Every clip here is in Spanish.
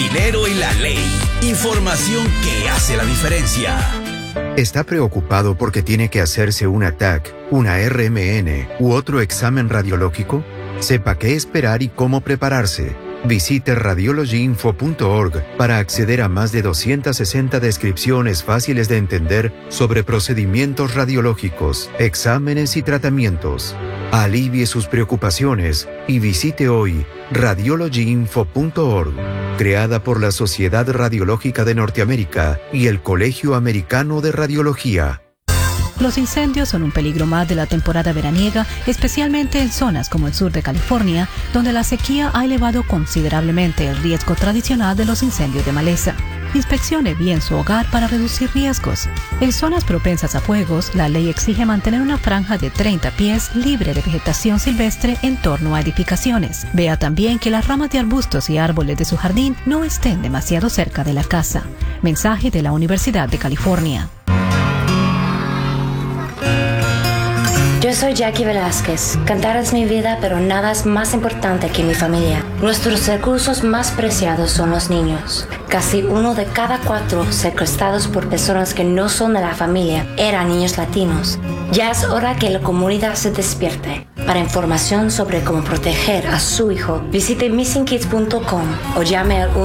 dinero y la ley. Información que hace la diferencia. ¿Está preocupado porque tiene que hacerse una TAC, una RMN u otro examen radiológico? Sepa qué esperar y cómo prepararse. Visite radiologyinfo.org para acceder a más de 260 descripciones fáciles de entender sobre procedimientos radiológicos, exámenes y tratamientos. Alivie sus preocupaciones y visite hoy radiologyinfo.org, creada por la Sociedad Radiológica de Norteamérica y el Colegio Americano de Radiología. Los incendios son un peligro más de la temporada veraniega, especialmente en zonas como el sur de California, donde la sequía ha elevado considerablemente el riesgo tradicional de los incendios de maleza. Inspeccione bien su hogar para reducir riesgos. En zonas propensas a fuegos, la ley exige mantener una franja de 30 pies libre de vegetación silvestre en torno a edificaciones. Vea también que las ramas de arbustos y árboles de su jardín no estén demasiado cerca de la casa. Mensaje de la Universidad de California. Yo soy Jackie Velázquez. Cantar es mi vida, pero nada es más importante que mi familia. Nuestros recursos más preciados son los niños. Casi 1 de cada 4 secuestrados por personas que no son de la familia eran niños latinos. Ya es hora que la comunidad se despierte. Para información sobre cómo proteger a su hijo, visite missingkids.com o llame al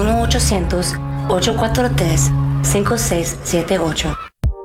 1-800-843-5678.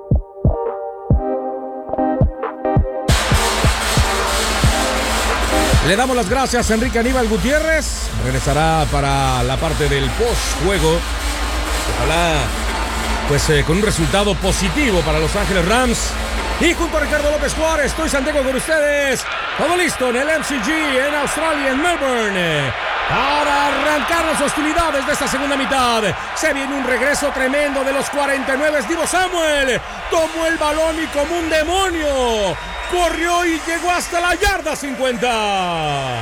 Le damos las gracias a Enrique Aníbal Gutiérrez. Regresará para la parte del post-juego. Ojalá, con un resultado positivo para Los Ángeles Rams. Y junto a Ricardo López Juárez, estoy Santiago con ustedes. Todo listo en el MCG, en Australia, en Melbourne. Para arrancar las hostilidades de esta segunda mitad. Se viene un regreso tremendo de los 49. Divo Samuel tomó el balón y como un demonio corrió y llegó hasta la yarda 50.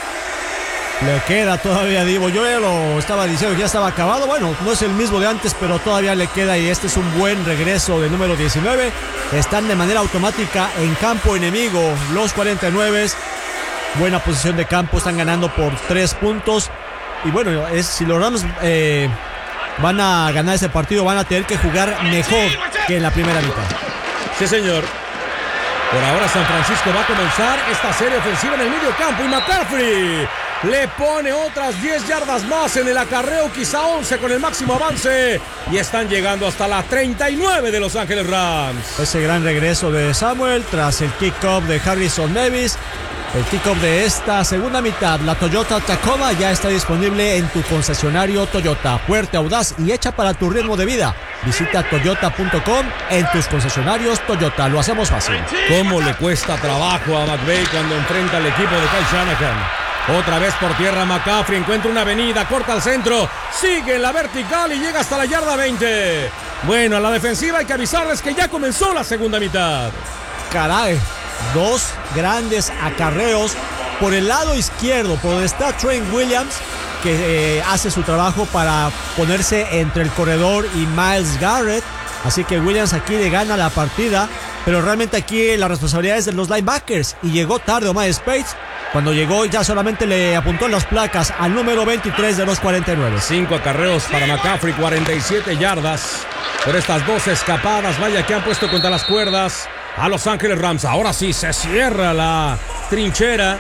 Le queda todavía, Divo. Yo ya lo estaba diciendo que ya estaba acabado. Bueno, no es el mismo de antes, pero todavía le queda y este es un buen regreso del número 19. Están de manera automática en campo enemigo los 49. Buena posición de campo, están ganando por 3 puntos. Y bueno, si los Rams van a ganar ese partido, van a tener que jugar mejor que en la primera mitad. Sí, señor. Por ahora San Francisco va a comenzar esta serie ofensiva en el medio campo y McCaffrey le pone otras 10 yardas más en el acarreo, quizá 11 con el máximo avance, y están llegando hasta la 39 de Los Ángeles Rams. Ese gran regreso de Samuel tras el kick-off de Harrison Davis. El kickoff de esta segunda mitad, la Toyota Tacoma ya está disponible en tu concesionario Toyota. Fuerte, audaz y hecha para tu ritmo de vida. Visita toyota.com en tus concesionarios Toyota. Lo hacemos fácil. ¿Cómo le cuesta trabajo a McVay cuando enfrenta al equipo de Kyle Shanahan? Otra vez por tierra McCaffrey, encuentra una avenida, corta al centro, sigue en la vertical y llega hasta la yarda 20. Bueno, a la defensiva hay que avisarles que ya comenzó la segunda mitad. Caray. 2 grandes acarreos por el lado izquierdo, por donde está Trent Williams, que hace su trabajo para ponerse entre el corredor y Myles Garrett. Así que Williams aquí le gana la partida, pero realmente aquí la responsabilidad es de los linebackers. Y llegó tarde Omar Speights. Cuando llegó ya solamente le apuntó en las placas al número 23 de los 49. 5 acarreos para McCaffrey, 47 yardas por estas 2 escapadas. Vaya que han puesto contra las cuerdas a Los Ángeles Rams. Ahora sí se cierra la trinchera.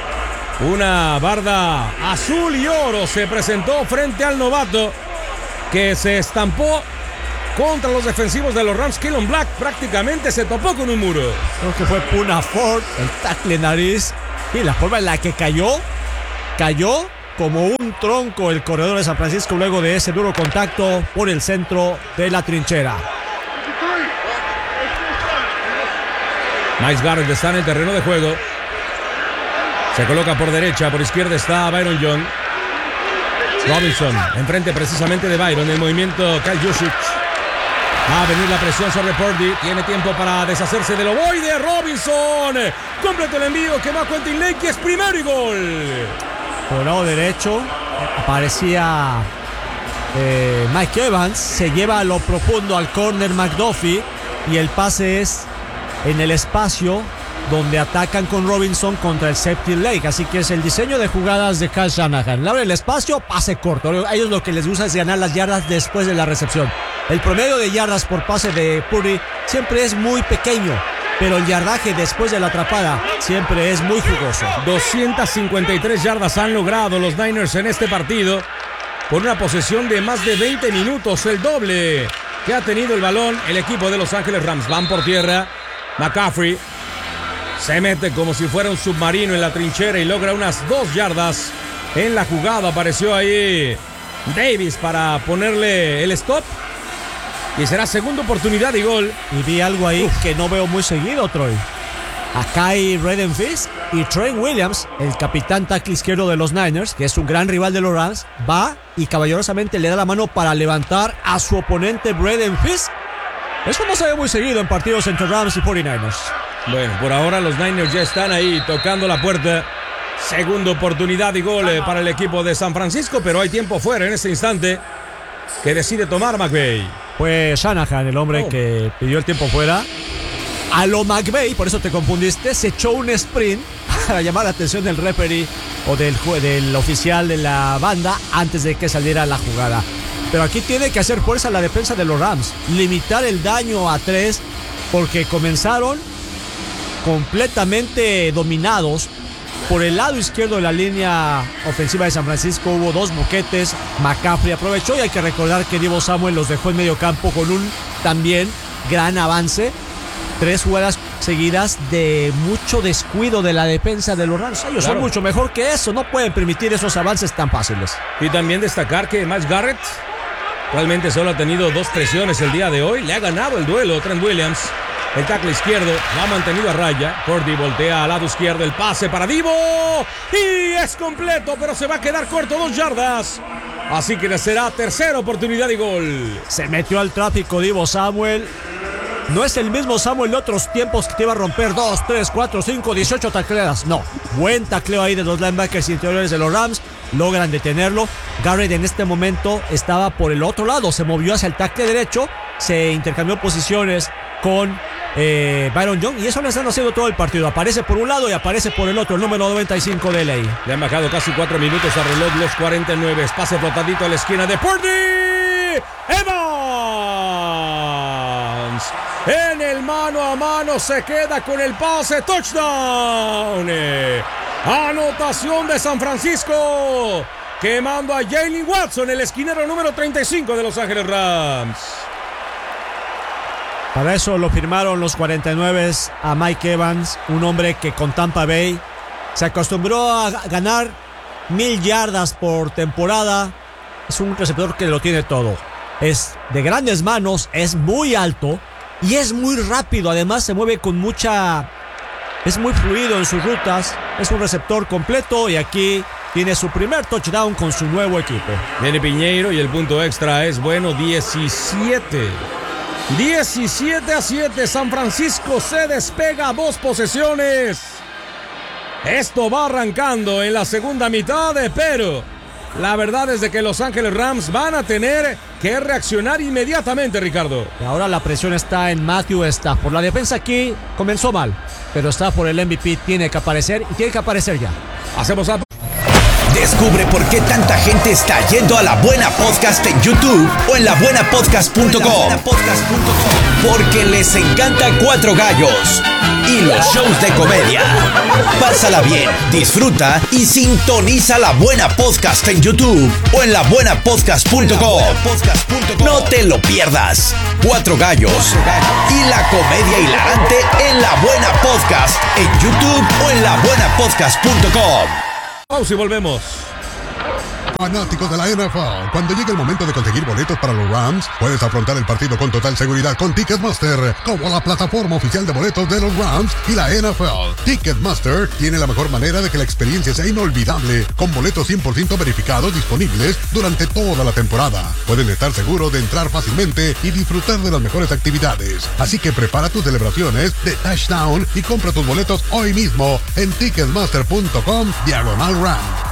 Una barda azul y oro se presentó frente al novato que se estampó contra los defensivos de los Rams. Keelan Black prácticamente se topó con un muro. Creo que fue Puna Ford, el tackle nariz, y la forma en la que cayó como un tronco el corredor de San Francisco luego de ese duro contacto por el centro de la trinchera. Myles Garrett está en el terreno de juego. Se coloca por derecha, por izquierda está Byron Young. Robinson, enfrente precisamente de Byron, el movimiento Kyle Juszczyk. Va a venir la presión sobre Purdy. Tiene tiempo para deshacerse del ovoide. Robinson. Completo el envío que va a Quentin Lake. Es primero y gol. Por el lado derecho aparecía Mike Evans. Se lleva a lo profundo al corner McDuffie. Y el pase es en el espacio donde atacan con Robinson contra el safety leg. Así que es el diseño de jugadas de Kyle Shanahan. Le abre el espacio, pase corto. A ellos lo que les gusta es ganar las yardas después de la recepción. El promedio de yardas por pase de Purdy siempre es muy pequeño, pero el yardaje después de la atrapada siempre es muy jugoso. 253 yardas han logrado los Niners en este partido, por una posesión de más de 20 minutos, el doble que ha tenido el balón el equipo de Los Ángeles Rams. Van por tierra, McCaffrey se mete como si fuera un submarino en la trinchera y logra unas 2 yardas en la jugada. Apareció ahí Davis para ponerle el stop y será segunda oportunidad y gol. Y vi algo ahí que no veo muy seguido, Troy. Acá hay Redden Fist y Trent Williams, el capitán tackle izquierdo de los Niners, que es un gran rival de los Rams, va y caballerosamente le da la mano para levantar a su oponente Redden Fist. Eso no se ve muy seguido en partidos entre Rams y 49ers. Bueno, por ahora los Niners ya están ahí tocando la puerta. Segunda oportunidad y gol para el equipo de San Francisco, pero hay tiempo fuera en este instante que decide tomar McVay. Fue Shanahan el hombre que pidió el tiempo fuera. A lo McVay, por eso te confundiste, se echó un sprint para llamar la atención del referee o del oficial de la banda antes de que saliera la jugada. Pero aquí tiene que hacer fuerza la defensa de los Rams, limitar el daño a 3, porque comenzaron completamente dominados. Por el lado izquierdo de la línea ofensiva de San Francisco hubo 2 moquetes. McCaffrey aprovechó y hay que recordar que Deebo Samuel los dejó en medio campo con un también gran avance. 3 jugadas seguidas de mucho descuido de la defensa de los Rams. Ellos son mucho mejor que eso, no pueden permitir esos avances tan fáciles. Y también destacar que Myles Garrett realmente solo ha tenido 2 presiones el día de hoy. Le ha ganado el duelo Trent Williams. El tackle izquierdo lo ha mantenido a raya. Purdy voltea al lado izquierdo, el pase para Deebo y es completo, pero se va a quedar corto, 2 yardas. Así que será tercera oportunidad y gol. Se metió al tráfico Deebo Samuel. No es el mismo Samuel de otros tiempos que te iba a romper 2, 3, 4, 5, 18 tacleadas. No, buen tacleo ahí de los linebackers interiores de los Rams. Logran detenerlo. Garrett en este momento estaba por el otro lado. Se movió hacia el tackle derecho. Se intercambió posiciones con Byron Young. Y eso lo están haciendo todo el partido. Aparece por un lado y aparece por el otro. El número 95 de LA. Le han bajado casi 4 minutos al reloj los 49. Pase flotadito a la esquina de Purdy. Evans. En el mano a mano se queda con el pase. Touchdown. Anotación de San Francisco. Quemando a Jaylen Watson, el esquinero número 35 de Los Ángeles Rams. Para eso lo firmaron los 49 a Mike Evans, un hombre que con Tampa Bay se acostumbró a ganar 1000 yardas por temporada. Es un receptor que lo tiene todo. Es de grandes manos, es muy alto y es muy rápido. Además se mueve con mucha... Es muy fluido en sus rutas. Es un receptor completo y aquí tiene su primer touchdown con su nuevo equipo. Viene Piñeiro y el punto extra es bueno, 17 a 7. San Francisco se despega a 2 posesiones. Esto va arrancando en la segunda mitad, pero la verdad es de que Los Ángeles Rams van a tener que reaccionar inmediatamente, Ricardo. Y ahora la presión está en Matthew Stafford. La defensa aquí comenzó mal, pero Stafford, el MVP, tiene que aparecer y tiene que aparecer ya. Hacemos a... Descubre por qué tanta gente está yendo a La Buena Podcast en YouTube o en labuenapodcast.com. Porque les encanta Cuatro Gallos y los shows de comedia. Pásala bien, disfruta y sintoniza La Buena Podcast en YouTube o en labuenapodcast.com. No te lo pierdas. Cuatro Gallos y la comedia hilarante en La Buena Podcast en YouTube o en labuenapodcast.com. Pausa y volvemos. Fanáticos de la NFL, cuando llegue el momento de conseguir boletos para los Rams, puedes afrontar el partido con total seguridad con Ticketmaster, como la plataforma oficial de boletos de los Rams y la NFL. Ticketmaster tiene la mejor manera de que la experiencia sea inolvidable, con boletos 100% verificados disponibles durante toda la temporada. Pueden estar seguros de entrar fácilmente y disfrutar de las mejores actividades. Así que prepara tus celebraciones de touchdown y compra tus boletos hoy mismo en Ticketmaster.com/Rams.